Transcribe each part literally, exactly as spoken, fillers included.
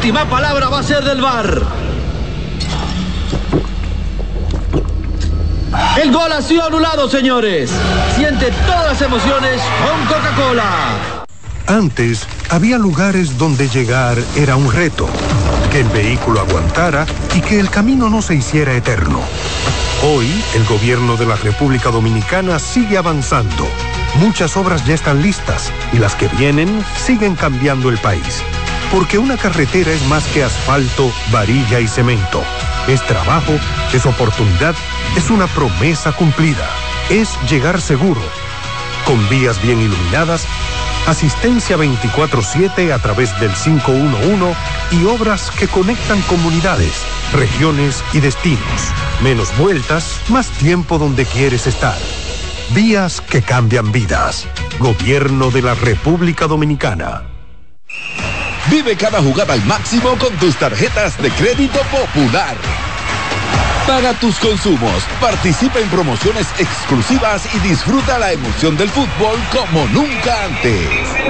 última palabra va a ser del V A R. El gol ha sido anulado, señores. Siente todas las emociones con Coca-Cola. Antes, había lugares donde llegar era un reto. Que el vehículo aguantara y que el camino no se hiciera eterno. Hoy, el gobierno de la República Dominicana sigue avanzando. Muchas obras ya están listas y las que vienen siguen cambiando el país. Porque una carretera es más que asfalto, varilla y cemento. Es trabajo, es oportunidad, es una promesa cumplida. Es llegar seguro. Con vías bien iluminadas, asistencia veinticuatro siete a través del cinco uno uno y obras que conectan comunidades, regiones y destinos. Menos vueltas, más tiempo donde quieres estar. Vías que cambian vidas. Gobierno de la República Dominicana. Vive cada jugada al máximo con tus tarjetas de crédito Popular. Paga tus consumos, participa en promociones exclusivas y disfruta la emoción del fútbol como nunca antes.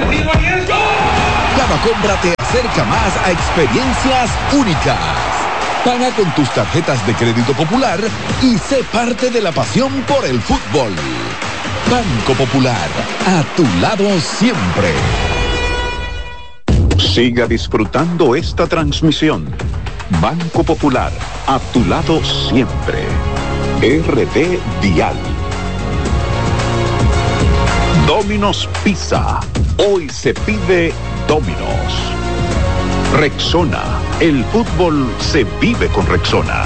Cada compra te acerca más a experiencias únicas. Paga con tus tarjetas de crédito Popular y sé parte de la pasión por el fútbol. Banco Popular, a tu lado siempre. Siga disfrutando esta transmisión. Banco Popular, a tu lado siempre. R D Dial. Domino's Pizza. Hoy se pide Domino's. Rexona. El fútbol se vive con Rexona.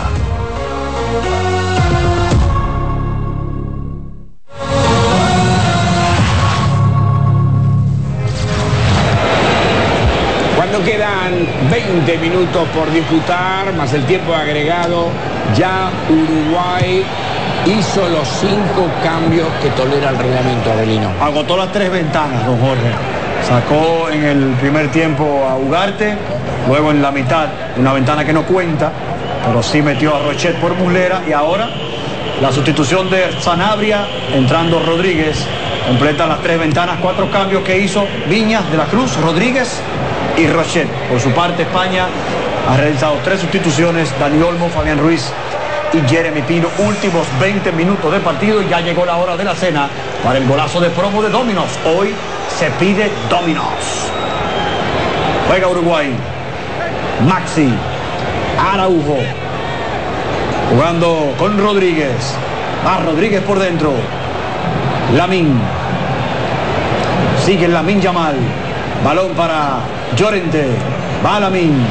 Cuando quedan veinte minutos por disputar, más el tiempo agregado, ya Uruguay hizo los cinco cambios que tolera el reglamento, Avelino. Agotó las tres ventanas, don Jorge. Sacó en el primer tiempo a Ugarte, luego en la mitad una ventana que no cuenta, pero sí metió a Rochet por Muslera, y ahora la sustitución de Sanabria, entrando Rodríguez, completa las tres ventanas, cuatro cambios que hizo Viñas, De la Cruz, Rodríguez y Rochet. Por su parte, España ha realizado tres sustituciones: Dani Olmo, Fabián Ruiz y Jeremy Pino. Últimos veinte minutos de partido y ya llegó la hora de la cena para el golazo de promo de Domino's. Hoy se pide Domino's. Juega Uruguay. Maxi Araujo jugando con Rodríguez. Va Rodríguez por dentro. Lamine. Sigue Lamine Yamal. Balón para Llorente. Va Lamine.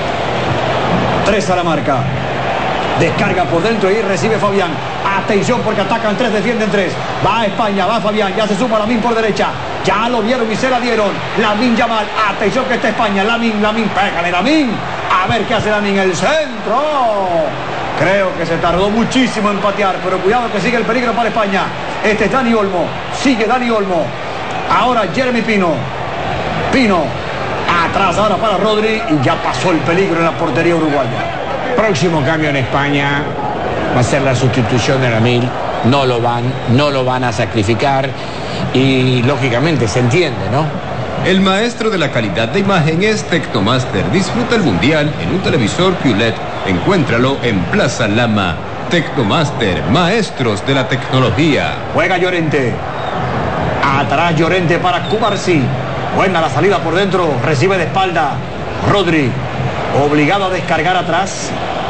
Tres a la marca. Descarga por dentro y recibe Fabián. Atención porque atacan tres, defienden tres. Va a España, va Fabián, ya se suma Lamine por derecha. Ya lo vieron y se la dieron. Lamine Yamal, atención que está España. Lamine, Lamine, pégale Lamine. A ver qué hace Lamine, el centro. Creo que se tardó muchísimo en patear, pero cuidado que sigue el peligro para España. Este es Dani Olmo, sigue Dani Olmo. Ahora Jeremy Pino. Pino, atrás ahora para Rodri y ya pasó el peligro en la portería uruguaya. Próximo cambio en España va a ser la sustitución de Lamine. No lo van, no lo van a sacrificar y lógicamente se entiende, ¿no? El maestro de la calidad de imagen es Tecnomaster. Disfruta el mundial en un televisor Q L E D. Encuéntralo en Plaza Lama. Tecnomaster, maestros de la tecnología. Juega Llorente. Atrás Llorente para Cubarsí. Buena la salida por dentro, recibe de espalda Rodri. Obligado a descargar atrás.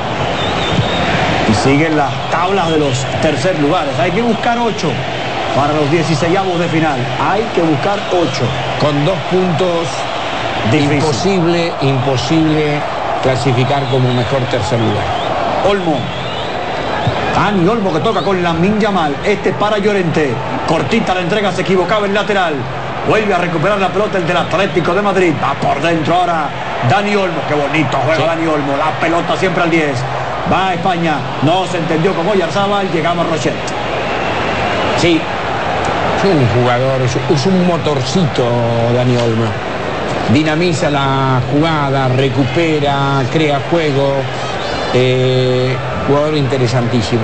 Y siguen las tablas de los tercer lugares. Hay que buscar ocho para los dieciseisavos de final. Hay que buscar ocho. Con dos puntos, difícil. imposible, imposible clasificar como mejor tercer lugar. Olmo. Dani Olmo que toca con Lamine Yamal. Este para Llorente. Cortita la entrega, se equivocaba el lateral. Vuelve a recuperar la pelota el del Atlético de Madrid. Va por dentro ahora Dani Olmo. Qué bonito juega sí. Dani Olmo. La pelota siempre al diez. Va a España. No se entendió con Oyarzábal. Llegamos a Rochet. Sí. Es un jugador, es un motorcito Dani Olmo. Dinamiza la jugada, recupera, crea juego. Eh, jugador interesantísimo.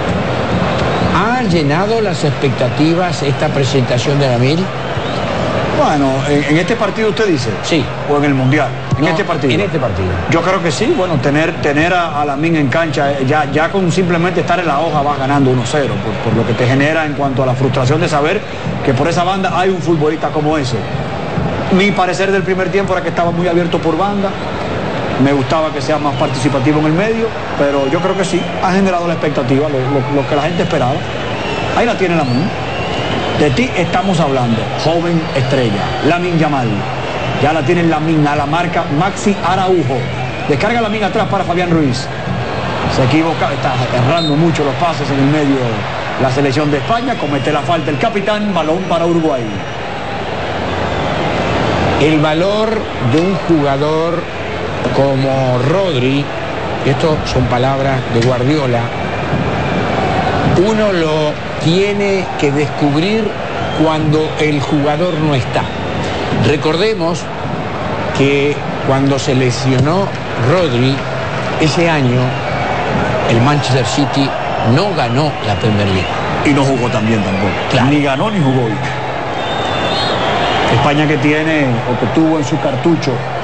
¿Ha llenado las expectativas esta presentación de Lamine? Bueno, en, en este partido usted dice. Sí. O en el Mundial. En No, este partido. En este partido. Yo creo que sí. Bueno, tener, tener a, a Lamine en cancha, ya, ya con simplemente estar en la hoja vas ganando uno cero, por, por lo que te genera en cuanto a la frustración de saber que por esa banda hay un futbolista como ese. Mi parecer del primer tiempo era que estaba muy abierto por banda. Me gustaba que sea más participativo en el medio, pero yo creo que sí, ha generado la expectativa, lo, lo, lo que la gente esperaba. Ahí la tiene Lamine. De ti estamos hablando, joven estrella, Lamine Yamal. Ya la tiene Lamine a la marca Maxi Araujo. Descarga Lamine atrás para Fabián Ruiz. Se equivoca, está errando mucho los pases en el medio la selección de España. Comete la falta el capitán, balón para Uruguay. El valor de un jugador como Rodri, y esto son palabras de Guardiola, uno lo tiene que descubrir cuando el jugador no está. Recordemos que cuando se lesionó Rodri, ese año el Manchester City no ganó la Premier League. Y no jugó también tampoco. Claro. Ni ganó ni jugó. España que tiene o que tuvo en su cartucho